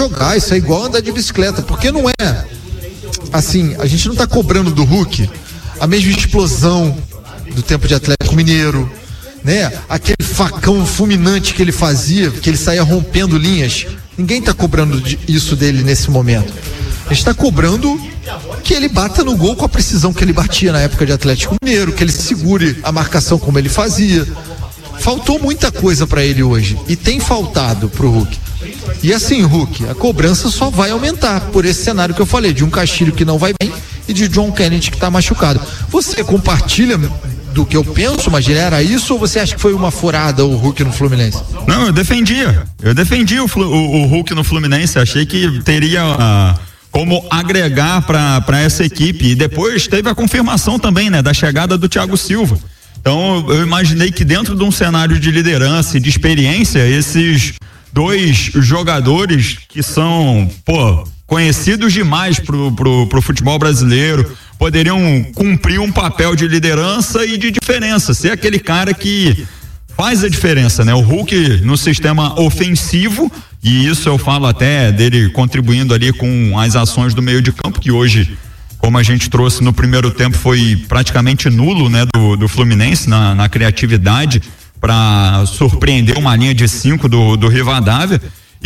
jogar, isso é igual andar de bicicleta, porque não é assim, a gente não tá cobrando do Hulk a mesma explosão do tempo de Atlético Mineiro, né? Aquele facão fulminante que ele fazia, que ele saía rompendo linhas. Ninguém tá cobrando isso dele nesse momento. A gente tá cobrando que ele bata no gol com a precisão que ele batia na época de Atlético Mineiro, que ele segure a marcação como ele fazia. Faltou muita coisa para ele hoje e tem faltado pro Hulk. E assim, Hulk, a cobrança só vai aumentar por esse cenário que eu falei, de um Castilho que não vai bem e de John Kennedy que tá machucado. Você compartilha do que eu penso, mas era isso, ou você acha que foi uma furada o Hulk no Fluminense? Não, eu defendi o Hulk no Fluminense, achei que teria como agregar para essa equipe, e depois teve a confirmação também, né, da chegada do Thiago Silva. Então eu imaginei que dentro de um cenário de liderança e de experiência, esses dois jogadores que são, conhecidos demais pro futebol brasileiro, poderiam cumprir um papel de liderança e de diferença, ser aquele cara que faz a diferença, né? O Hulk no sistema ofensivo, e isso eu falo até dele contribuindo ali com as ações do meio de campo, que hoje, como a gente trouxe no primeiro tempo, foi praticamente nulo, né? Do Fluminense na criatividade para surpreender uma linha de 5 do Rivadavia.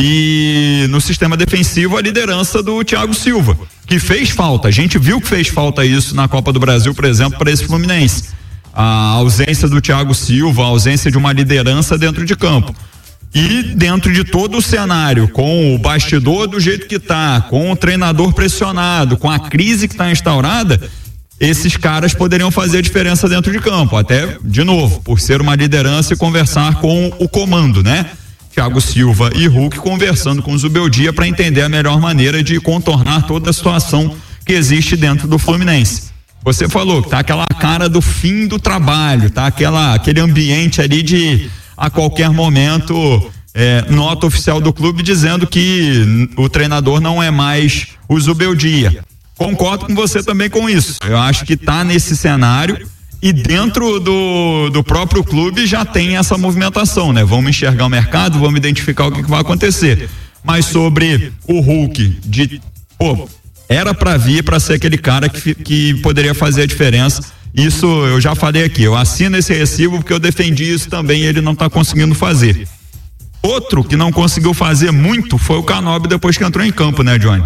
E no sistema defensivo a liderança do Thiago Silva, que fez falta, a gente viu que fez falta isso na Copa do Brasil, por exemplo, para esse Fluminense, a ausência do Thiago Silva, a ausência de uma liderança dentro de campo. E dentro de todo o cenário, com o bastidor do jeito que tá, com o treinador pressionado, com a crise que está instaurada, esses caras poderiam fazer a diferença dentro de campo, até, de novo, por ser uma liderança e conversar com o comando, né? Thiago Silva e Hulk conversando com o Zubeldia para entender a melhor maneira de contornar toda a situação que existe dentro do Fluminense. Você falou que tá aquela cara do fim do trabalho, tá aquele ambiente ali de a qualquer momento nota oficial do clube dizendo que o treinador não é mais o Zubeldia. Concordo com você também com isso. Eu acho que tá nesse cenário. E dentro do próprio clube já tem essa movimentação, né? Vamos enxergar o mercado, vamos identificar o que vai acontecer. Mas sobre o Hulk, era para vir para ser aquele cara que poderia fazer a diferença. Isso eu já falei aqui, eu assino esse recibo porque eu defendi isso também e ele não tá conseguindo fazer. Outro que não conseguiu fazer muito foi o Canóbio depois que entrou em campo, né, Johnny?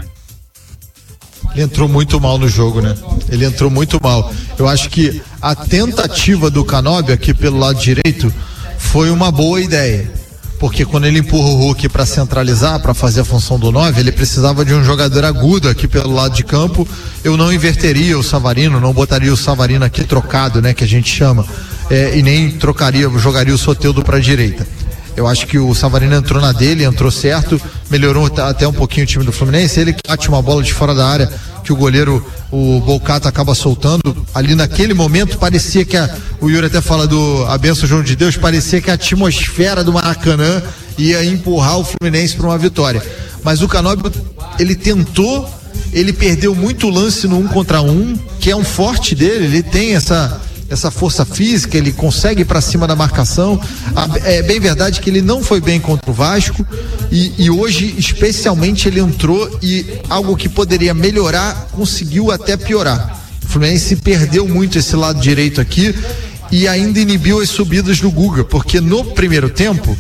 Ele entrou muito mal no jogo, né? Ele entrou muito mal. Eu acho que a tentativa do Canóbio aqui pelo lado direito foi uma boa ideia. Porque quando ele empurra o Hulk para centralizar, para fazer a função do 9, ele precisava de um jogador agudo aqui pelo lado de campo. Eu não inverteria o Savarino, não botaria o Savarino aqui trocado, né? Que a gente chama. E nem jogaria o Soteldo para a direita. Eu acho que o Savarino entrou na dele, entrou certo, melhorou até um pouquinho o time do Fluminense. Ele bate uma bola de fora da área que o goleiro, o Bolcata, acaba soltando. Ali naquele momento parecia que o Yuri até fala a benção João de Deus, parecia que a atmosfera do Maracanã ia empurrar o Fluminense para uma vitória. Mas o Canóbio, ele tentou, ele perdeu muito lance no 1 contra 1, que é um forte dele, ele tem essa força física, ele consegue ir para cima da marcação. É bem verdade que ele não foi bem contra o Vasco e hoje especialmente ele entrou e algo que poderia melhorar conseguiu até piorar. O Fluminense perdeu muito esse lado direito aqui e ainda inibiu as subidas do Guga, porque no primeiro tempo,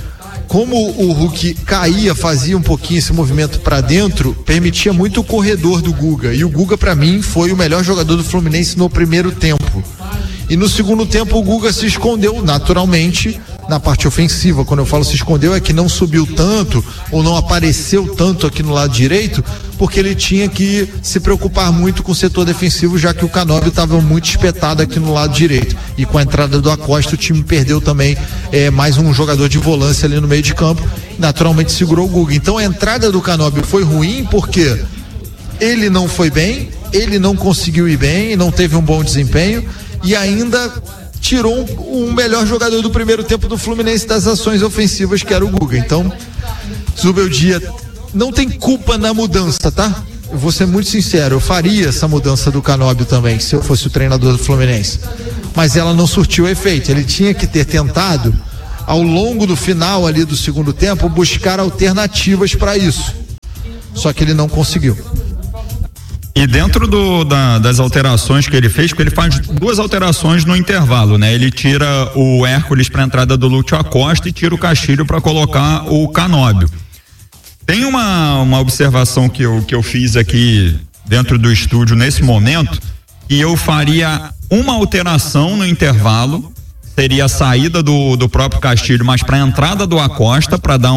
como o Hulk caía, fazia um pouquinho esse movimento para dentro, permitia muito o corredor do Guga, e o Guga para mim foi o melhor jogador do Fluminense no primeiro tempo. E no segundo tempo o Guga se escondeu naturalmente na parte ofensiva. Quando eu falo se escondeu é que não subiu tanto ou não apareceu tanto aqui no lado direito, porque ele tinha que se preocupar muito com o setor defensivo, já que o Canóbio estava muito espetado aqui no lado direito. E com a entrada do Acosta o time perdeu também mais um jogador de volância ali no meio de campo, naturalmente segurou o Guga. Então a entrada do Canóbio foi ruim porque ele não foi bem, ele não conseguiu ir bem, não teve um bom desempenho e ainda tirou um melhor jogador do primeiro tempo do Fluminense das ações ofensivas, que era o Guga. Então, Zubeldia não tem culpa na mudança, tá? Eu vou ser muito sincero, eu faria essa mudança do Canóbio também, se eu fosse o treinador do Fluminense. Mas ela não surtiu efeito. Ele tinha que ter tentado, ao longo do final ali do segundo tempo, buscar alternativas para isso. só que ele não conseguiu. E dentro das alterações que ele fez, porque ele faz 2 alterações no intervalo, né? Ele tira o Hércules para a entrada do Lúcio Acosta e tira o Castilho para colocar o Canóbio. Tem uma observação que eu fiz aqui dentro do estúdio nesse momento, que eu faria uma alteração no intervalo, seria a saída do próprio Castilho, mas para a entrada do Acosta, para dar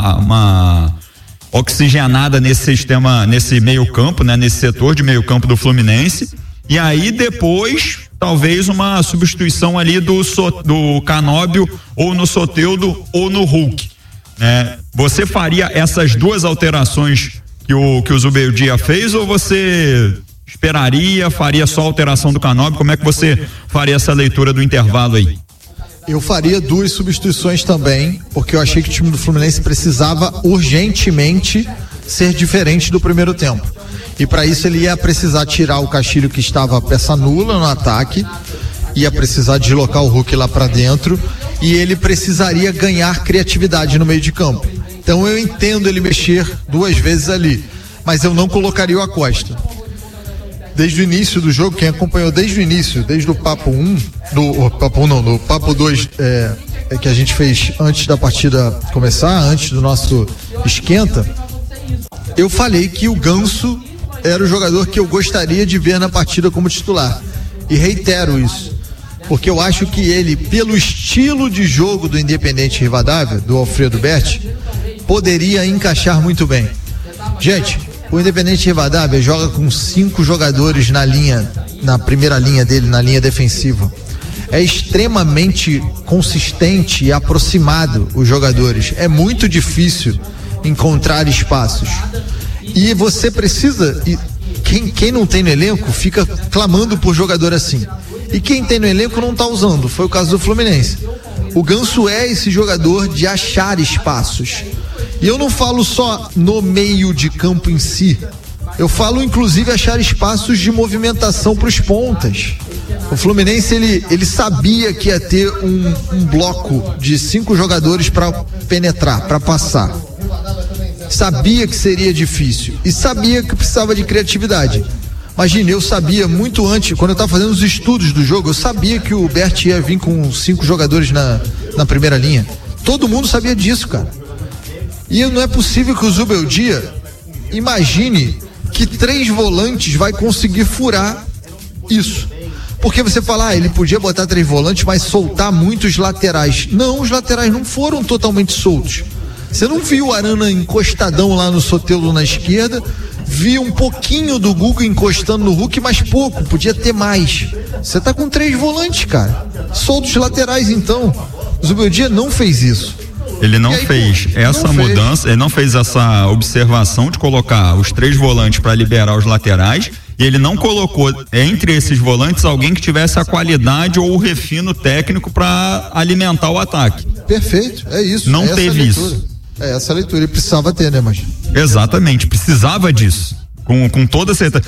uma oxigenada nesse sistema, nesse meio campo, né? Nesse setor de meio campo do Fluminense, e aí depois talvez uma substituição ali do Canóbio ou no Soteldo ou no Hulk, né? Você faria essas 2 alterações que o Zubeldia fez, ou você faria só a alteração do Canóbio? Como é que você faria essa leitura do intervalo aí? Eu faria 2 substituições também, porque eu achei que o time do Fluminense precisava urgentemente ser diferente do primeiro tempo. E para isso ele ia precisar tirar o Castilho, que estava peça nula no ataque, ia precisar deslocar o Hulk lá para dentro, e ele precisaria ganhar criatividade no meio de campo. Então eu entendo ele mexer 2 vezes ali, mas eu não colocaria o Acosta. Desde o início do jogo, quem acompanhou desde o início, desde o papo 1, no papo 2, que a gente fez antes da partida começar, antes do nosso esquenta, eu falei que o Ganso era o jogador que eu gostaria de ver na partida como titular. E reitero isso, porque eu acho que ele, pelo estilo de jogo do Independente Rivadavia, do Alfredo Berti, poderia encaixar muito bem. Gente, o Independente Rivadavia joga com 5 jogadores na primeira linha dele, na linha defensiva. É extremamente consistente e aproximado os jogadores. É muito difícil encontrar espaços. E você precisa, quem não tem no elenco fica clamando por jogador assim. E quem tem no elenco não está usando. Foi o caso do Fluminense. O Ganso é esse jogador de achar espaços. E eu não falo só no meio de campo em si, eu falo inclusive achar espaços de movimentação para os pontas. O Fluminense ele sabia que ia ter um bloco de 5 jogadores para penetrar, para passar. Sabia que seria difícil e sabia que precisava de criatividade. Imagine, eu sabia muito antes, quando eu estava fazendo os estudos do jogo, eu sabia que o Berti ia vir com 5 jogadores na primeira linha. Todo mundo sabia disso, cara. E não é possível que o Zubeldia imagine que 3 volantes vai conseguir furar isso. Porque você fala, ele podia botar 3 volantes, mas soltar muitos laterais. Não, os laterais não foram totalmente soltos. Você não viu o Arana encostadão lá no Soteldo na esquerda, viu um pouquinho do Guga encostando no Hulk, mas pouco, podia ter mais. Você tá com 3 volantes, cara. Soltos laterais, então. O Zubeldia não fez isso. Ele não fez essa mudança, ele não fez essa observação de colocar os 3 volantes para liberar os laterais, e ele não colocou entre esses volantes alguém que tivesse a qualidade ou o refino técnico para alimentar o ataque. Perfeito, é isso. Não teve isso. É essa leitura, ele precisava ter, né, mas... Exatamente, precisava disso. Com toda certeza.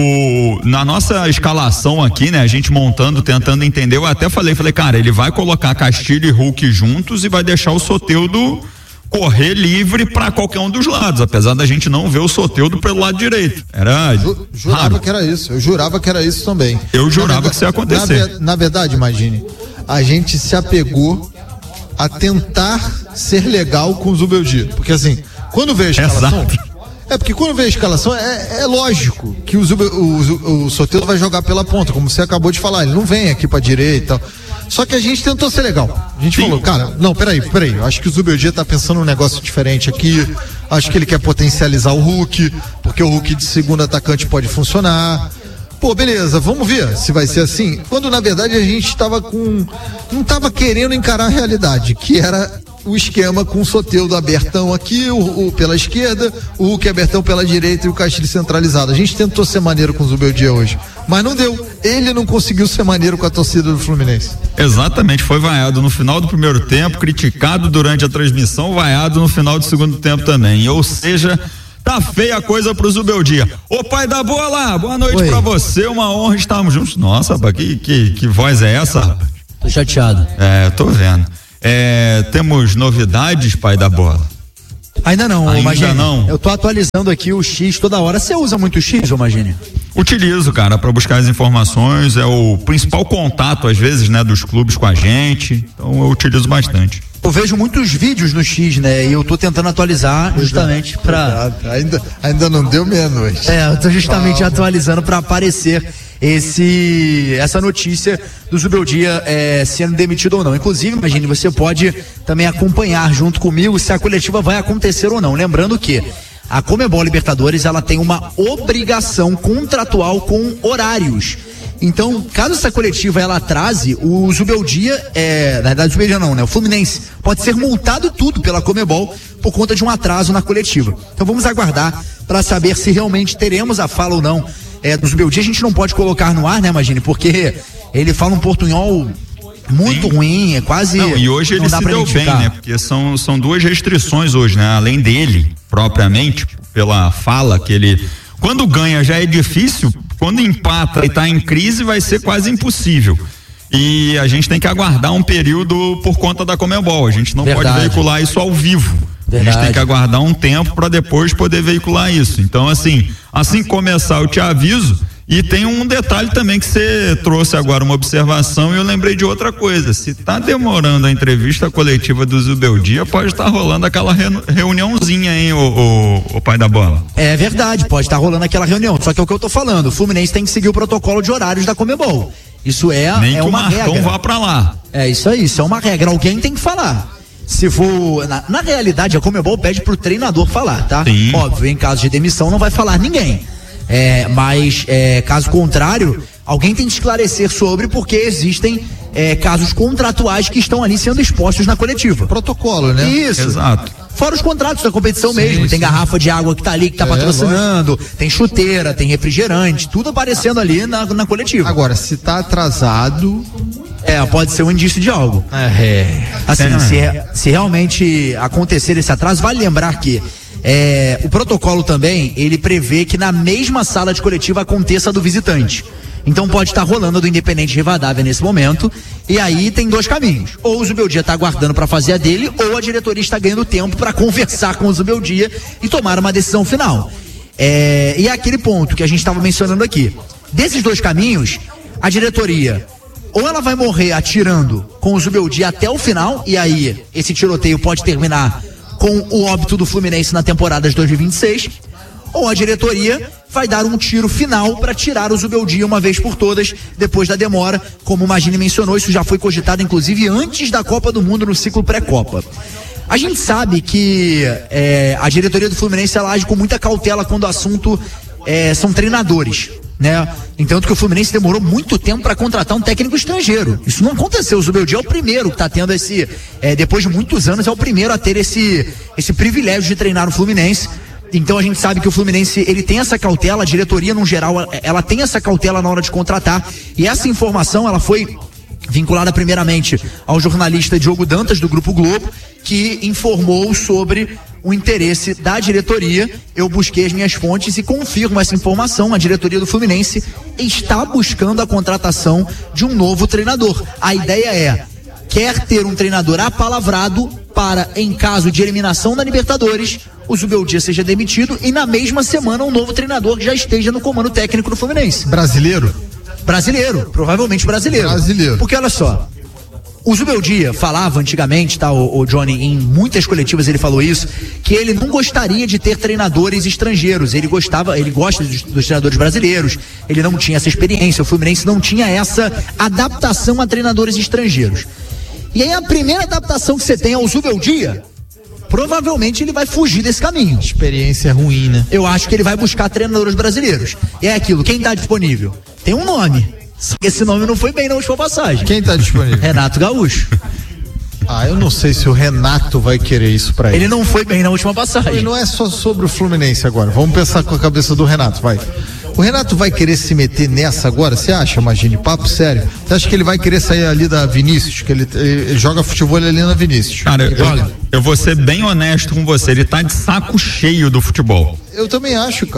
Na nossa escalação aqui, né, a gente montando, tentando entender, eu até falei, cara, ele vai colocar Castilho e Hulk juntos e vai deixar o Soteldo correr livre para qualquer um dos lados, apesar da gente não ver o Soteldo pelo lado direito. Era jurava raro. Que era isso, eu jurava que era isso também. Eu jurava que isso ia acontecer. Na verdade, imagine, a gente se apegou a tentar ser legal com o Zubeldia, porque assim, quando veio a escalação... Exato. Porque quando vem a escalação, é lógico que o Soteldo vai jogar pela ponta, como você acabou de falar, ele não vem aqui pra direita e tal. Só que a gente tentou ser legal. A gente falou, cara, não, peraí, eu acho que o Zubeldia tá pensando um negócio diferente aqui, acho que ele quer potencializar o Hulk, porque o Hulk de segundo atacante pode funcionar. Pô, beleza, vamos ver se vai ser assim. Quando na verdade a gente não tava querendo encarar a realidade, que era o esquema com o Soteldo abertão aqui, pela esquerda, o Hulk abertão pela direita e o Castilho centralizado. A gente tentou ser maneiro com o Zubeldia hoje, mas não deu. Ele não conseguiu ser maneiro com a torcida do Fluminense. Exatamente, foi vaiado no final do primeiro tempo, criticado durante a transmissão, vaiado no final do segundo tempo também. Ou seja, tá feia a coisa pro Zubeldia. Ô pai da bola, boa noite pra você, uma honra estarmos juntos. Nossa, rapaz, que voz é essa, rapaz? Tô chateado. Tô vendo. Temos novidades, pai da bola? Ainda não, Ainda não. Eu tô atualizando aqui o X toda hora. Você usa muito o X, Magini? Utilizo, cara, para buscar as informações. É o principal contato, às vezes, né, dos clubes com a gente. Então eu utilizo bastante. Eu vejo muitos vídeos no X, né? E eu tô tentando atualizar justamente pra... Ainda não deu meia-noite. Eu tô justamente atualizando pra aparecer essa notícia do Zubeldia sendo demitido ou não. Inclusive, imagine, você pode também acompanhar junto comigo se a coletiva vai acontecer ou não. Lembrando que a Conmebol Libertadores, ela tem uma obrigação contratual com horários. Então, caso essa coletiva ela atrase, o Zubeldia, na verdade o Zubeldia não, né? O Fluminense pode ser multado tudo pela Conmebol por conta de um atraso na coletiva. Então vamos aguardar para saber se realmente teremos a fala ou não do Zubeldia. A gente não pode colocar no ar, né, Magini? Porque ele fala um portunhol muito ruim, é quase... Não, e hoje ele se deu bem, né? Porque são duas restrições hoje, né? Além dele, propriamente, pela fala que ele... Quando ganha já é difícil, quando empata e tá em crise vai ser quase impossível. E a gente tem que aguardar um período por conta da Conmebol. A gente não pode veicular isso ao vivo. A gente tem que aguardar um tempo para depois poder veicular isso. Então, assim começar, eu te aviso. E tem um detalhe também que você trouxe agora, uma observação, e eu lembrei de outra coisa. Se tá demorando a entrevista coletiva do Zubeldia, pode estar rolando aquela reuniãozinha, hein, o pai da bola. É verdade, pode estar rolando aquela reunião. Só que é o que eu tô falando, o Fluminense tem que seguir o protocolo de horários da Conmebol. Isso Nem que uma regra. Nem que o Marcão vá pra lá. É isso aí, isso é uma regra. Alguém tem que falar. Se for, na realidade, a Conmebol pede pro treinador falar, tá? Sim. Óbvio, em caso de demissão não vai falar ninguém. Mas caso contrário, alguém tem que esclarecer sobre, porque existem casos contratuais que estão ali sendo expostos na coletiva. Protocolo, né? Isso. Exato. Fora os contratos da competição mesmo, tem garrafa de água que tá ali, que tá patrocinando, tem chuteira, tem refrigerante, tudo aparecendo ali na coletiva. Agora, se tá atrasado... pode ser um indício de algo. Assim, se realmente acontecer esse atraso, vale lembrar que o protocolo também, ele prevê que na mesma sala de coletiva aconteça a do visitante. Então pode estar rolando a do Independente Rivadavia nesse momento, e aí tem dois caminhos. Ou o Zubeldia está aguardando para fazer a dele, ou a diretoria está ganhando tempo para conversar com o Zubeldia e tomar uma decisão final. E é aquele ponto que a gente estava mencionando aqui. Desses dois caminhos, a diretoria, ou ela vai morrer atirando com o Zubeldia até o final, e aí esse tiroteio pode terminar com o óbito do Fluminense na temporada de 2026, ou a diretoria vai dar um tiro final para tirar o Zubeldia uma vez por todas, depois da demora. Como o Magini mencionou, isso já foi cogitado inclusive antes da Copa do Mundo, no ciclo pré-Copa. A gente sabe que a diretoria do Fluminense ela age com muita cautela quando o assunto são treinadores, né? Entanto que o Fluminense demorou muito tempo para contratar um técnico estrangeiro. Isso não aconteceu. O Zubeldia é o primeiro que está tendo depois de muitos anos, é o primeiro a ter esse privilégio de treinar o Fluminense. Então a gente sabe que o Fluminense, ele tem essa cautela, a diretoria no geral, ela tem essa cautela na hora de contratar, e essa informação, ela foi vinculada primeiramente ao jornalista Diogo Dantas, do Grupo Globo, que informou sobre o interesse da diretoria. Eu busquei as minhas fontes e confirmo essa informação. A diretoria do Fluminense está buscando a contratação de um novo treinador. A ideia quer ter um treinador apalavrado para, em caso de eliminação da Libertadores, o Zubeldia seja demitido e na mesma semana um novo treinador já esteja no comando técnico do Fluminense. Brasileiro, provavelmente brasileiro. Porque olha só, o Zubeldia falava antigamente, tá, o Johnny, em muitas coletivas ele falou isso, que ele não gostaria de ter treinadores estrangeiros, ele gosta dos treinadores brasileiros, ele não tinha essa experiência, o Fluminense não tinha essa adaptação a treinadores estrangeiros. E aí a primeira adaptação que você tem ao Zubeldia, provavelmente ele vai fugir desse caminho. Experiência ruim, né? Eu acho que ele vai buscar treinadores brasileiros. E é aquilo, quem está disponível? Tem um nome. Esse nome não foi bem na última passagem. Quem está disponível? Renato Gaúcho. Eu não sei se o Renato vai querer isso pra ele. Ele não foi bem na última passagem. E não é só sobre o Fluminense agora. Vamos pensar com a cabeça do Renato, vai. O Renato vai querer se meter nessa agora? Você acha, Magini? Papo sério. Você acha que ele vai querer sair ali da Vinícius? Que ele joga futebol ali na Vinícius? Cara, eu vou ser bem honesto com você. Ele tá de saco cheio do futebol. Eu também acho, cara.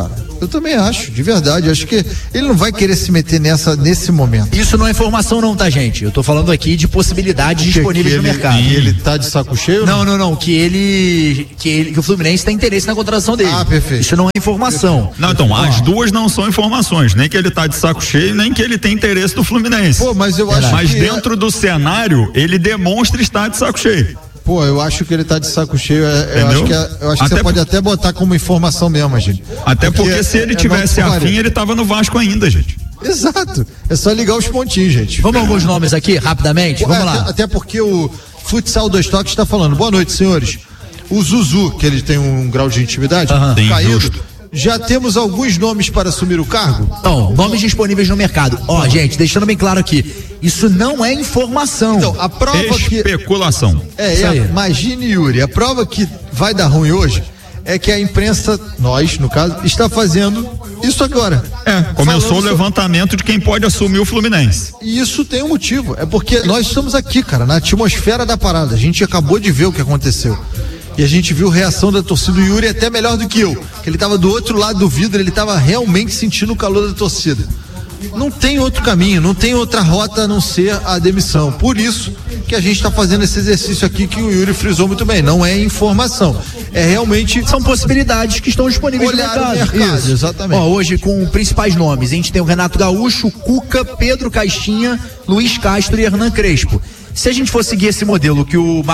Eu também acho, de verdade. Acho que ele não vai querer se meter nesse momento. Isso não é informação não, tá, gente? Eu tô falando aqui de possibilidades disponíveis no mercado. E ele tá de saco cheio? Não. Que o Fluminense tem interesse na contratação dele. Ah, perfeito. Isso não é informação. Perfeito. Não, então, as duas não são informações. Nem que ele tá de saco cheio, nem que ele tem interesse do Fluminense. Pô, mas eu acho Mas dentro do cenário, ele demonstra estar de saco cheio. Pô, eu acho que ele tá de saco cheio. Eu acho que você pode até botar como informação mesmo, gente. Até porque se ele tivesse afim, ele tava no Vasco ainda, gente. Exato. É só ligar os pontinhos, gente. Vamos alguns nomes aqui, rapidamente? Vamos lá. Até porque o Futsal 2 Toques está falando. Boa noite, senhores. O Zuzu, que ele tem um grau de intimidade, caído. Justo. Já temos alguns nomes para assumir o cargo? Então, nomes disponíveis no mercado. Gente, deixando bem claro aqui, isso não é informação. Então, a prova especulação. Imagine, Yuri, a prova que vai dar ruim hoje é que a imprensa, nós, no caso, está fazendo isso agora. Começou o levantamento de quem pode assumir o Fluminense. E isso tem um motivo, é porque nós estamos aqui, cara, na atmosfera da parada. A gente acabou de ver o que aconteceu. E a gente viu a reação da torcida do Yuri até melhor do que eu, que ele estava do outro lado do vidro, ele estava realmente sentindo o calor da torcida. Não tem outro caminho, não tem outra rota a não ser a demissão. Por isso que a gente está fazendo esse exercício aqui que o Yuri frisou muito bem. Não é informação, é realmente... São possibilidades que estão disponíveis no mercado. Isso, exatamente. Hoje com principais nomes, a gente tem o Renato Gaúcho, Cuca, Pedro Caixinha, Luiz Castro e Hernan Crespo. Se a gente for seguir esse modelo que o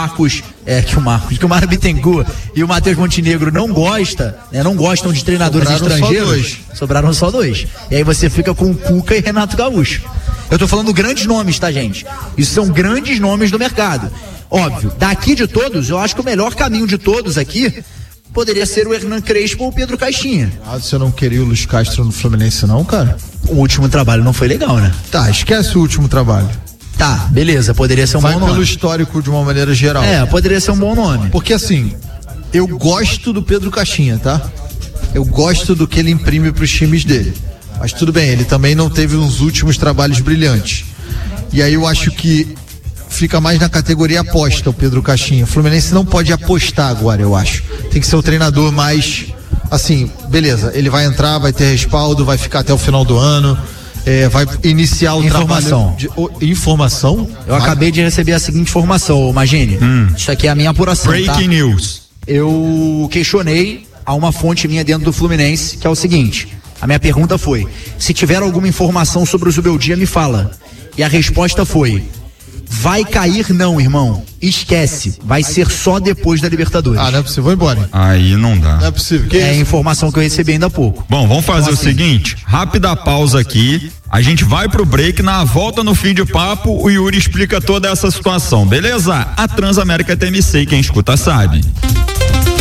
Mário Bittencourt e o Matheus Montenegro não gostam de treinadores estrangeiros, sobraram só dois. E aí você fica com o Cuca e Renato Gaúcho. Eu tô falando grandes nomes, tá, gente? Isso são grandes nomes do mercado. Óbvio, daqui de todos, eu acho que o melhor caminho de todos aqui poderia ser o Hernan Crespo ou o Pedro Caixinha. Você não queria o Luiz Castro no Fluminense não, cara? O último trabalho não foi legal, né? Tá, esquece o último trabalho. Tá, beleza, poderia ser um bom nome. Vai pelo histórico de uma maneira geral. Poderia ser um bom nome. Porque assim, eu gosto do Pedro Caixinha, tá? Eu gosto do que ele imprime pros times dele. Mas tudo bem, ele também não teve uns últimos trabalhos brilhantes. E aí eu acho que fica mais na categoria aposta o Pedro Caixinha. O Fluminense não pode apostar agora, eu acho. Tem que ser o treinador mais, assim, beleza, ele vai entrar, vai ter respaldo, vai ficar até o final do ano. Vai iniciar o trabalho de informação. Eu acabei de receber a seguinte informação, Magine. Isso aqui é a minha apuração. Breaking news. Eu questionei a uma fonte minha dentro do Fluminense, que é o seguinte: a minha pergunta foi: se tiver alguma informação sobre o Zubeldia, me fala. E a resposta foi: vai cair não, irmão. Esquece. Vai ser só depois da Libertadores. Não é possível. Vou embora. Aí não dá. Não é possível. É a informação que eu recebi ainda há pouco. Bom, vamos fazer o seguinte, rápida pausa aqui, a gente vai pro break, na volta no fim de papo, o Yuri explica toda essa situação, beleza? A Transamérica TMC, quem escuta sabe.